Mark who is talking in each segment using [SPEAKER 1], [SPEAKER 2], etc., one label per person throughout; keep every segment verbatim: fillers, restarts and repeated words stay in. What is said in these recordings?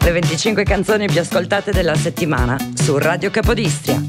[SPEAKER 1] Le venticinque canzoni più ascoltate della settimana su Radio Capodistria.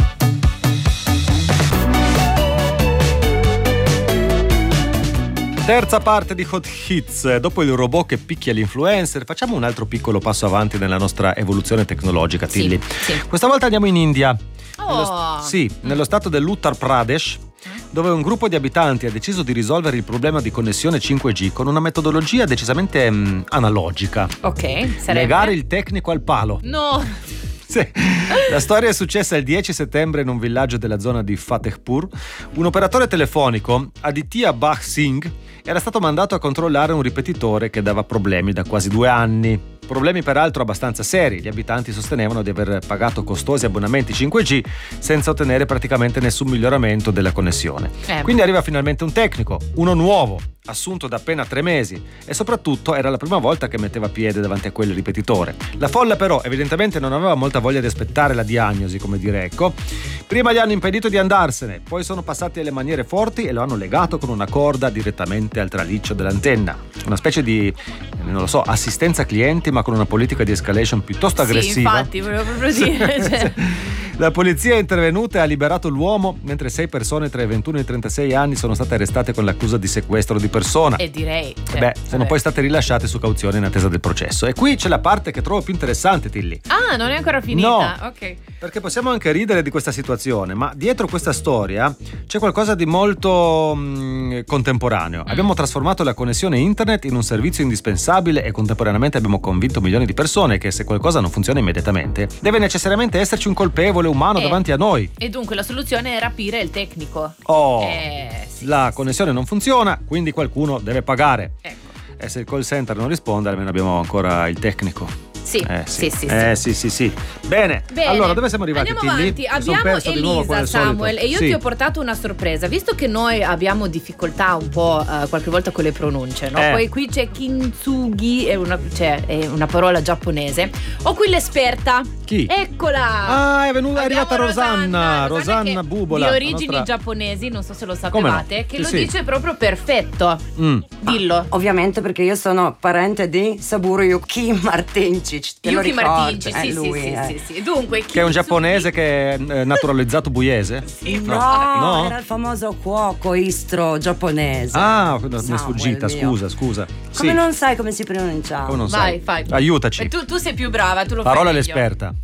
[SPEAKER 2] Terza parte di Hot Hits. Dopo il robot che picchia l'influencer, facciamo un altro piccolo passo avanti nella nostra evoluzione tecnologica, Tilly.
[SPEAKER 3] Sì, sì.
[SPEAKER 2] Questa volta andiamo in India.
[SPEAKER 3] Oh.
[SPEAKER 2] Nello, sì, nello stato dell'Uttar Pradesh, dove un gruppo di abitanti ha deciso di risolvere il problema di connessione cinque G con una metodologia decisamente mh, analogica.
[SPEAKER 3] Ok, sarebbe?
[SPEAKER 2] Legare il tecnico al palo.
[SPEAKER 3] No.
[SPEAKER 2] Sì. La storia è successa il dieci settembre in un villaggio della zona di Fatehpur. Un operatore telefonico, Aditya Bach Singh, era stato mandato a controllare un ripetitore che dava problemi da quasi due anni. Problemi peraltro abbastanza seri. Gli abitanti sostenevano di aver pagato costosi abbonamenti cinque G senza ottenere praticamente nessun miglioramento della connessione.
[SPEAKER 3] Eh.
[SPEAKER 2] Quindi arriva finalmente un tecnico, uno nuovo, assunto da appena tre mesi, e soprattutto era la prima volta che metteva piede davanti a quel ripetitore. La folla però evidentemente non aveva molta voglia di aspettare la diagnosi, come dire, ecco. Prima gli hanno impedito di andarsene, poi sono passati alle maniere forti e lo hanno legato con una corda direttamente al traliccio dell'antenna. Una specie di, non lo so, assistenza clienti, ma con una politica di escalation piuttosto aggressiva.
[SPEAKER 3] Sì, infatti, volevo proprio dire. Cioè.
[SPEAKER 2] La polizia è intervenuta e ha liberato l'uomo, mentre sei persone tra i ventuno e i trentasei anni sono state arrestate con l'accusa di sequestro di persona.
[SPEAKER 3] E direi. Cioè,
[SPEAKER 2] Beh, sono
[SPEAKER 3] vabbè.
[SPEAKER 2] poi state rilasciate su cauzione in attesa del processo. E qui c'è la parte che trovo più interessante, Tilly.
[SPEAKER 3] Ah, non è ancora finita?
[SPEAKER 2] No,
[SPEAKER 3] ok.
[SPEAKER 2] Perché possiamo anche ridere di questa situazione, ma dietro questa storia c'è qualcosa di molto mh, contemporaneo. Mm. Abbiamo trasformato la connessione internet in un servizio indispensabile e contemporaneamente abbiamo convinto milioni di persone che se qualcosa non funziona immediatamente deve necessariamente esserci un colpevole umano
[SPEAKER 3] Eh.
[SPEAKER 2] davanti a noi.
[SPEAKER 3] E dunque la soluzione è rapire il tecnico.
[SPEAKER 2] Oh,
[SPEAKER 3] Eh, sì,
[SPEAKER 2] la
[SPEAKER 3] sì,
[SPEAKER 2] connessione non funziona, quindi qualcuno deve pagare.
[SPEAKER 3] Ecco.
[SPEAKER 2] E se il call center non risponde, almeno abbiamo ancora il tecnico.
[SPEAKER 3] Sì,
[SPEAKER 2] Eh,
[SPEAKER 3] sì, sì, sì.
[SPEAKER 2] Eh sì, sì, sì. Bene.
[SPEAKER 3] Bene.
[SPEAKER 2] Allora, dove siamo arrivati?
[SPEAKER 3] Andiamo
[SPEAKER 2] Tilly?
[SPEAKER 3] avanti.
[SPEAKER 2] Mi son
[SPEAKER 3] Abbiamo
[SPEAKER 2] perso di nuovo come
[SPEAKER 3] Elisa,
[SPEAKER 2] al
[SPEAKER 3] Samuel,
[SPEAKER 2] solito.
[SPEAKER 3] e io
[SPEAKER 2] Sì.
[SPEAKER 3] ti ho portato una sorpresa. Visto che noi abbiamo difficoltà un po' eh, qualche volta con le pronunce, no?
[SPEAKER 2] Eh.
[SPEAKER 3] Poi qui c'è kintsugi, è una, cioè, è una parola giapponese. Ho qui l'esperta.
[SPEAKER 2] Chi?
[SPEAKER 3] Eccola!
[SPEAKER 2] Ah, è venuta, è
[SPEAKER 3] Abbiamo
[SPEAKER 2] arrivata Rosanna. Rosanna
[SPEAKER 3] che
[SPEAKER 2] Bubola.
[SPEAKER 3] di origini
[SPEAKER 2] la nostra...
[SPEAKER 3] giapponesi, non so se lo
[SPEAKER 2] Come no?
[SPEAKER 3] sapevate, che
[SPEAKER 2] Sì,
[SPEAKER 3] lo
[SPEAKER 2] sì.
[SPEAKER 3] dice proprio perfetto.
[SPEAKER 2] Mm.
[SPEAKER 3] Dillo.
[SPEAKER 1] Ovviamente perché io sono parente di Saburo Yuki Martincic. Te lo
[SPEAKER 3] Yuki
[SPEAKER 1] ricordi?
[SPEAKER 3] Martincic,
[SPEAKER 1] Eh,
[SPEAKER 3] sì,
[SPEAKER 1] lui,
[SPEAKER 3] sì,
[SPEAKER 1] eh.
[SPEAKER 3] sì, sì, sì. Dunque,
[SPEAKER 2] Che è un
[SPEAKER 3] kintsugi-
[SPEAKER 2] giapponese che è eh, naturalizzato buiese?
[SPEAKER 3] Sì,
[SPEAKER 1] No,
[SPEAKER 2] No?
[SPEAKER 1] era il famoso cuoco istro giapponese.
[SPEAKER 2] Ah, mi è
[SPEAKER 1] Samuel
[SPEAKER 2] sfuggita,
[SPEAKER 1] mio.
[SPEAKER 2] scusa, scusa.
[SPEAKER 1] Come
[SPEAKER 2] Sì.
[SPEAKER 1] non sai come si pronuncia?
[SPEAKER 2] Come non
[SPEAKER 3] Vai,
[SPEAKER 2] sai?
[SPEAKER 3] fai.
[SPEAKER 2] Aiutaci.
[SPEAKER 3] E tu, tu sei più brava, tu lo
[SPEAKER 2] Parola
[SPEAKER 3] fai meglio.
[SPEAKER 2] all'esperta.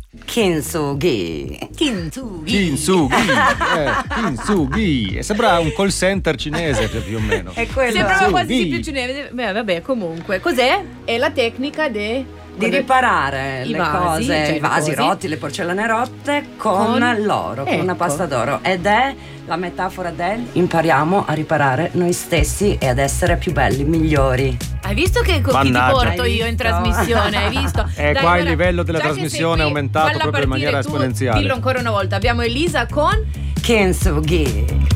[SPEAKER 1] Kintsugi.
[SPEAKER 3] Kintsugi.
[SPEAKER 2] Kintsugi. eh, Kintsugi. E sembra un call center cinese più o meno.
[SPEAKER 1] È quello.
[SPEAKER 3] Sembrava quasi
[SPEAKER 2] Kintsugi.
[SPEAKER 3] sì, più cinese. Beh, vabbè, comunque. Cos'è? È la tecnica de...
[SPEAKER 1] Di riparare
[SPEAKER 3] I
[SPEAKER 1] le
[SPEAKER 3] vasi,
[SPEAKER 1] cose,
[SPEAKER 3] cioè
[SPEAKER 1] i
[SPEAKER 3] le
[SPEAKER 1] vasi
[SPEAKER 3] cose.
[SPEAKER 1] rotti, le porcellane rotte con,
[SPEAKER 3] Con-
[SPEAKER 1] l'oro, con una
[SPEAKER 3] ecco.
[SPEAKER 1] pasta d'oro. Ed è la metafora del impariamo a riparare noi stessi e ad essere più belli, migliori.
[SPEAKER 3] Hai visto che co- chi ti
[SPEAKER 2] Mannaggia.
[SPEAKER 3] porto
[SPEAKER 1] Hai
[SPEAKER 3] io in
[SPEAKER 1] visto?
[SPEAKER 3] trasmissione? Hai visto?
[SPEAKER 2] Eh,
[SPEAKER 3] Dai,
[SPEAKER 2] qua il
[SPEAKER 3] allora,
[SPEAKER 2] livello della
[SPEAKER 3] già che sei
[SPEAKER 2] trasmissione
[SPEAKER 3] qui,
[SPEAKER 2] è aumentato
[SPEAKER 3] falla
[SPEAKER 2] proprio in
[SPEAKER 3] partire
[SPEAKER 2] maniera
[SPEAKER 3] tu.
[SPEAKER 2] esponenziale.
[SPEAKER 3] Dillo ancora una volta. Abbiamo Elisa con
[SPEAKER 1] Kintsugi.